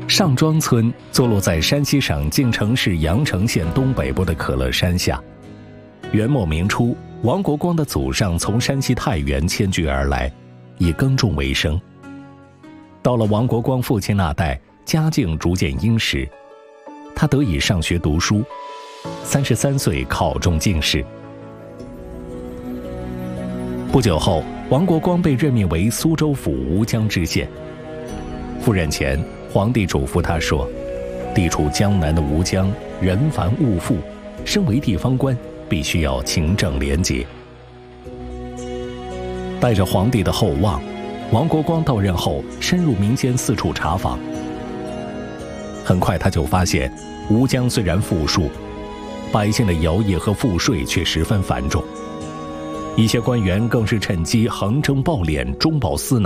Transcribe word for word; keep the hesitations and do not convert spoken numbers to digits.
上庄村坐落在山西省晋城市阳城县东北部的可乐山下。元末明初，王国光的祖上从山西太原迁居而来，以耕种为生。到了王国光父亲那代，家境逐渐殷实，他得以上学读书，三十三岁考中进士。不久后，王国光被任命为苏州府吴江知县。赴任前，皇帝嘱咐他说，地处江南的吴江人繁物富，身为地方官，必须要勤政廉洁。带着皇帝的厚望，王国光到任后深入民间四处查访。很快他就发现，吴江虽然富庶，百姓的徭役和赋税却十分繁重，一些官员更是趁机横征暴敛，中饱私囊。